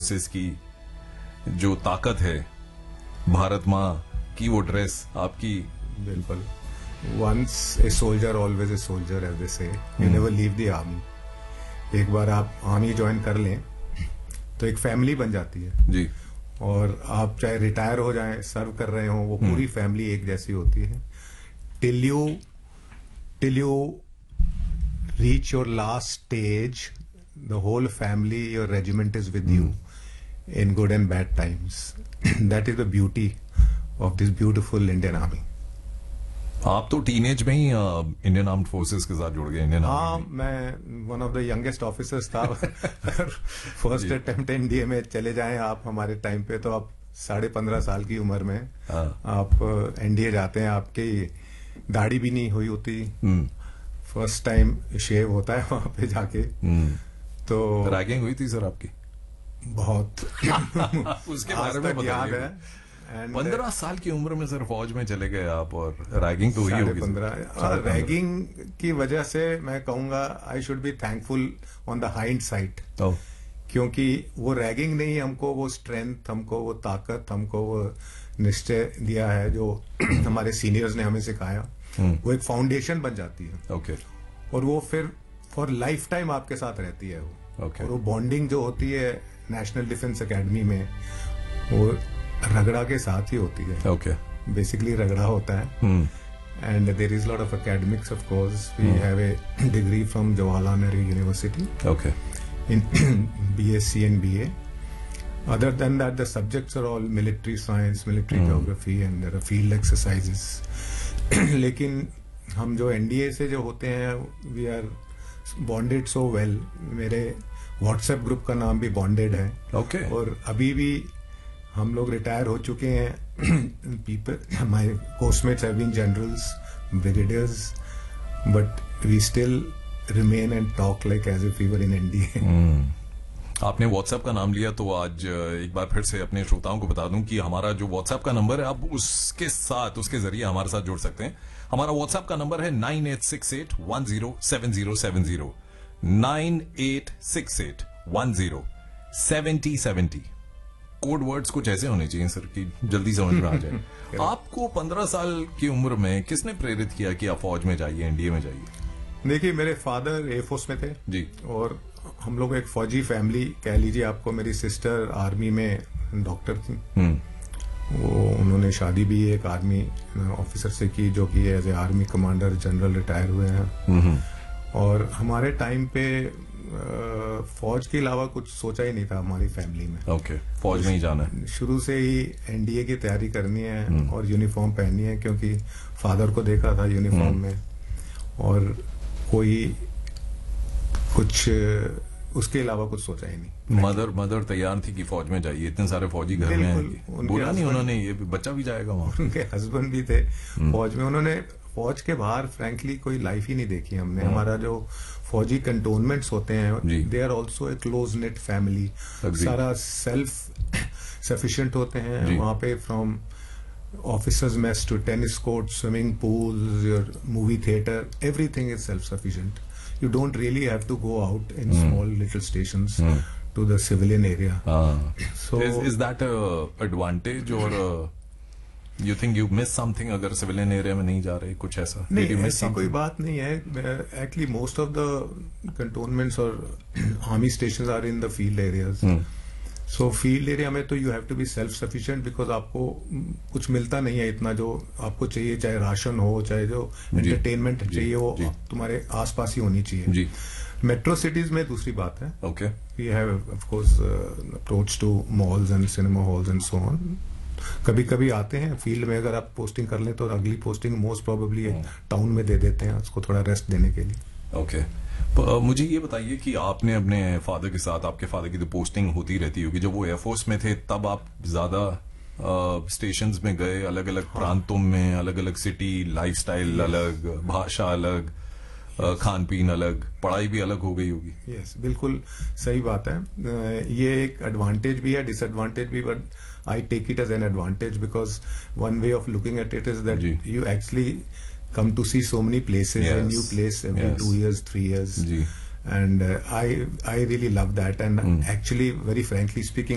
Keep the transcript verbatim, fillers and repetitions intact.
Forces की जो ताकत है, भारत माँ की वो ड्रेस आपकी। बिल्कुल, once a soldier always a soldier, as they से, you never leave the army. एक बार आप आर्मी ज्वाइन कर लें तो एक फैमिली बन जाती है जी। और आप चाहे रिटायर हो जाएं, सर्व कर रहे हो, वो पूरी फैमिली एक जैसी होती है। Till you till you reach your last stage, the whole family, your regiment is with you in good and bad times. That is the beauty of this beautiful Indian army. आप तो teenage में ही Indian armed forces के साथ जुड़ गए। Indian हाँ, मैं one of the youngest officers था। फर्स्ट अटेम्प्ट एनडीए में चले जाएं आप हमारे टाइम पे, तो आप साढ़े पंद्रह साल की उम्र में आप एनडीए जाते हैं, आपकी दाढ़ी भी नहीं हुई होती, फर्स्ट टाइम शेव होता है वहां पे जाके। तो रैगिंग हुई थी सर आपकी? बहुत। उसके बारे में याद है। पंद्रह साल की उम्र में सर फौज में चले गए आप, और रैगिंग तो हुई होगी। पंद्रह रैगिंग की वजह से मैं कहूंगा I should be thankful on the hind side, क्योंकि वो रैगिंग नहीं, हमको वो स्ट्रेंथ, हमको वो ताकत, हमको वो निश्चय दिया है जो हमारे सीनियर्स ने हमें सिखाया। वो एक फाउंडेशन बन जाती है। ओके। और वो फिर फॉर लाइफ टाइम आपके साथ रहती है वो। ओके। और वो बॉन्डिंग जो होती है नेशनल डिफेंस एकेडमी में, वो रगड़ा के साथ ही होती है। ओके। बेसिकली रगड़ा होता है। And there is lot of academics, of course we have a degree from Jawaharlal Nehru university. Okay. In BSc and BA. Other than that, the subjects are all military science, military hmm. geography, and there are field exercises. लेकिन हम जो NDA से जो होते हैं, we are bonded so well. मेरे WhatsApp group का नाम भी बॉन्डेड है। ओके। okay. और अभी भी हम लोग रिटायर हो चुके हैं। पीपल, हमारे coursemates have been generals, brigadiers, but we still remain and talk like as if we were in NDA. आपने व्हाट्सएप का नाम लिया, तो आज एक बार फिर से अपने श्रोताओं को बता दूं कि हमारा जो व्हाट्सएप का नंबर है, आप उसके साथ, उसके जरिए हमारे साथ जुड़ सकते हैं। हमारा व्हाट्सएप का नंबर है nine eight six eight one zero seven zero seven zero, nine eight six eight one zero seventy seventy. Code words कुछ ऐसे होने चाहिए सर कि जल्दी समझ में आ जाए। आपको पंद्रह साल की उम्र में किसने प्रेरित किया कि आप फौज में जाइए, एनडीए में जाइए? देखिए, मेरे फादर एयरफोर्स में थे जी, और हम लोग एक फौजी फैमिली कह लीजिए आपको। मेरी सिस्टर आर्मी में डॉक्टर थी। वो उन्होंने शादी भी एक आर्मी ऑफिसर से की, जो कि as a army commander general retire हुए हैं। और हमारे टाइम पे फौज के अलावा कुछ सोचा ही नहीं था हमारी फैमिली में। ओके, फौज में ही जाना है। शुरू से ही एनडीए की तैयारी करनी है और यूनिफॉर्म पहननी है, क्योंकि फादर को देखा था यूनिफॉर्म में, और कोई कुछ उसके अलावा कुछ सोचा ही नहीं। मदर मदर तैयार थी कि फौज में जाइए, इतने सारे फौजी घर में हैं, बोला नहीं उन्होंने ये बच्चा भी जाएगा वहां? उनके हस्बैंड भी थे फौज में। उन्होंने फौज के बाहर फ्रैंकली कोई लाइफ ही नहीं देखी हमने। हमारा जो फौजी कंटोनमेंट्स होते हैं, they are also a close net family. सारा सेल्फ सफिशिएंट होते हैं वहां पे, from officers mess to tennis court, swimming pools, your movie theatre, everything is self sufficient. You don't really have to go out in mm. small little stations mm. to the civilian area. Ah. So is, is that a advantage or a, you think you miss something अगर civilian area में नहीं जा रहे, कुछ ऐसा? नहीं, ऐसी कोई बात नहीं है. Actually, most of the cantonments or army stations are in the field areas. Mm. So field area में तो you have to be self sufficient, because आपको कुछ मिलता नहीं है इतना जो आपको चाहिए, चाहे राशन हो, चाहे जो एंटरटेनमेंट चाहिए, वो तुम्हारे आसपास ही होनी चाहिए. जी. मेट्रो सिटीज में दूसरी बात है. Okay. We have of course approach to malls and cinema halls and so on. कभी कभी आते हैं फील्ड में, अगर आप पोस्टिंग कर लें तो अगली पोस्टिंग मोस्ट प्रोबेबली टाउन में दे देते हैं उसको, थोड़ा रेस्ट देने के लिए. ओके. मुझे ये बताइए कि आपने अपने फादर के साथ, आपके फादर की तो पोस्टिंग होती रहती होगी, जब वो एयरफोर्स में थे तब आप ज्यादा स्टेशंस में गए, अलग अलग हाँ. प्रांतों में, अलग अलग सिटी, लाइफस्टाइल अलग, भाषा अलग, खान पीन अलग, पढ़ाई भी अलग हो गई होगी. यस, बिल्कुल सही बात है. ये एक एडवांटेज भी है, डिसएडवांटेज भी, but I take it as an advantage, because one way of looking at it is that you actually come to see so many places, yes. a new place every yes. two years, three years. Gee. And uh, I I really love that. And mm. actually, very frankly speaking,